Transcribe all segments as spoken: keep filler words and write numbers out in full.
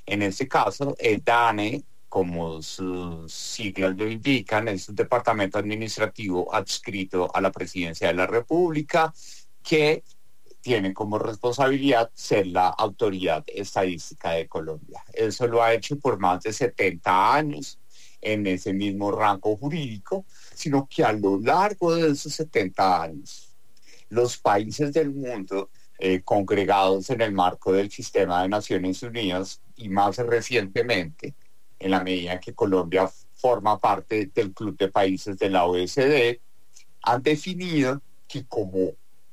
En este caso, el DANE, como sus siglas lo indican, es un departamento administrativo adscrito a la Presidencia de la República que tiene como responsabilidad ser la autoridad estadística de Colombia. Eso lo ha hecho por más de setenta años en ese mismo rango jurídico, sino que a lo largo de esos setenta años, los países del mundo eh, congregados en el marco del sistema de Naciones Unidas y más recientemente, en la medida en que Colombia forma parte del club de países de la O E C D, han definido que como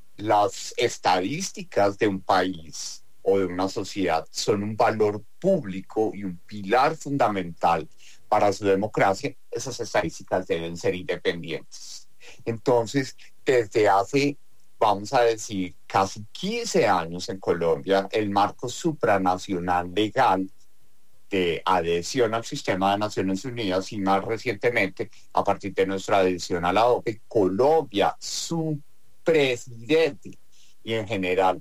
las estadísticas de un país o de una sociedad son un valor público y un pilar fundamental para su democracia, esas estadísticas deben ser independientes. Entonces, desde hace, vamos a decir, casi quince años en Colombia, el marco supranacional legal de adhesión al sistema de Naciones Unidas y más recientemente, a partir de nuestra adhesión a la O C D E, Colombia, su presidente y en general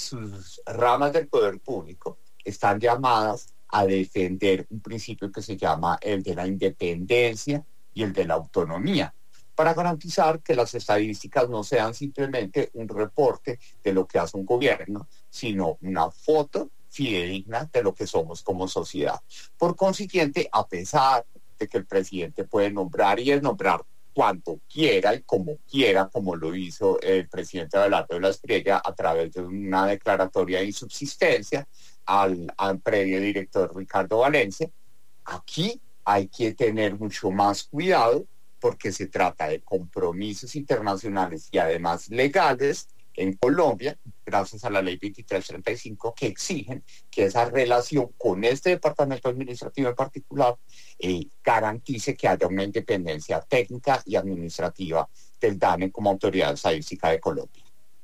sus ramas del poder público están llamadas a defender un principio que se llama el de la independencia y el de la autonomía, para garantizar que las estadísticas no sean simplemente un reporte de lo que hace un gobierno, sino una foto fidedigna de lo que somos como sociedad. Por consiguiente, a pesar de que el presidente puede nombrar y desnombrar cuanto quiera y como quiera, como lo hizo el presidente Abelardo de la Espriella a través de una declaratoria de insubsistencia al, al previo director Ricardo Valencia, aquí hay que tener mucho más cuidado porque se trata de compromisos internacionales y además legales en Colombia, gracias a la ley veintitrés treinta y cinco, que exigen que esa relación con este departamento administrativo en particular eh, garantice que haya una independencia técnica y administrativa del DANE como autoridad estadística de Colombia.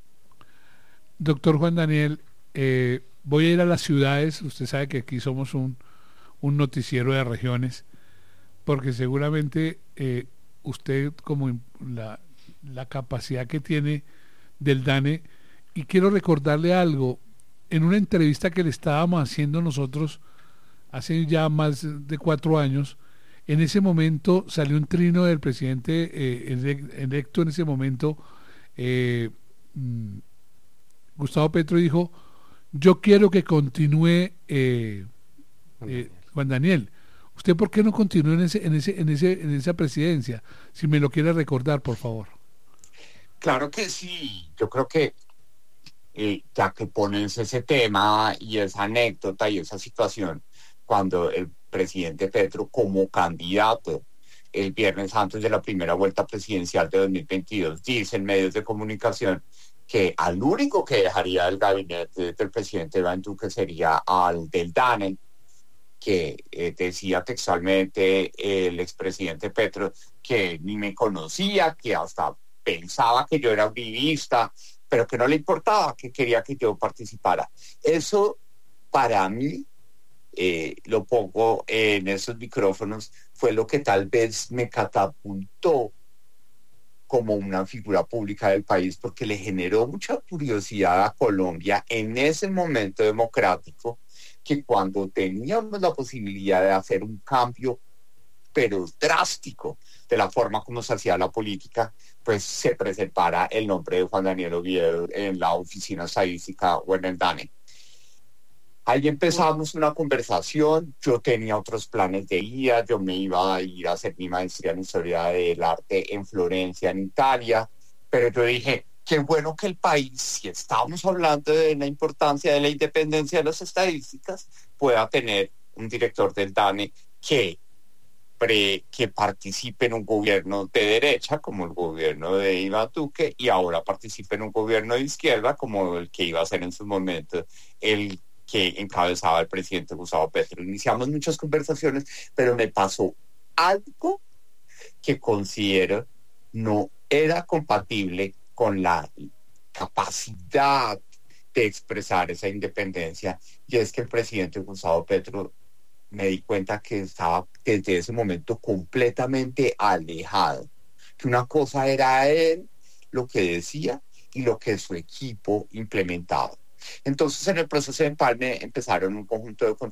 Doctor Juan Daniel, eh, voy a ir a las ciudades. Usted sabe que aquí somos un, un noticiero de regiones, porque seguramente eh, usted, como la, la capacidad que tiene del DANE, y quiero recordarle algo, en una entrevista que le estábamos haciendo nosotros hace ya más de cuatro años, en ese momento salió un trino del presidente eh, electo en ese momento, eh, mm, Gustavo Petro, dijo: yo quiero que continúe eh, eh, Juan Daniel. ¿Usted por qué no continúa en ese, en ese, en ese, en esa presidencia? Si me lo quiere recordar, por favor. Claro que sí. Yo creo que eh, ya que pones ese tema y esa anécdota y esa situación, cuando el presidente Petro, como candidato el viernes antes de la primera vuelta presidencial de dos mil veintidós, dice en medios de comunicación que al único que dejaría del gabinete del presidente Iván Duque sería al del DANE, que eh, decía textualmente el expresidente Petro que ni me conocía, que hasta pensaba que yo era uribista, pero que no le importaba, que quería que yo participara. Eso, para mí, eh, lo pongo en esos micrófonos, fue lo que tal vez me catapultó como una figura pública del país, porque le generó mucha curiosidad a Colombia en ese momento democrático, que cuando teníamos la posibilidad de hacer un cambio, pero drástico, de la forma como se hacía la política, pues se presentara el nombre de Juan Daniel Oviedo en la oficina estadística o en el DANE. Ahí empezamos una conversación, yo tenía otros planes de ida, yo me iba a ir a hacer mi maestría en Historia del Arte en Florencia, en Italia, pero yo dije, qué bueno que el país, si estamos hablando de la importancia de la independencia de las estadísticas, pueda tener un director del DANE que, pre, que participe en un gobierno de derecha, como el gobierno de Iván Duque, y ahora participe en un gobierno de izquierda, como el que iba a ser en su momento el que encabezaba el presidente Gustavo Petro. Iniciamos muchas conversaciones, pero me pasó algo que considero no era compatible con la capacidad de expresar esa independencia, y es que el presidente Gustavo Petro, me di cuenta que estaba desde ese momento completamente alejado, que una cosa era él, lo que decía, y lo que su equipo implementaba. Entonces, en el proceso de empalme empezaron un conjunto de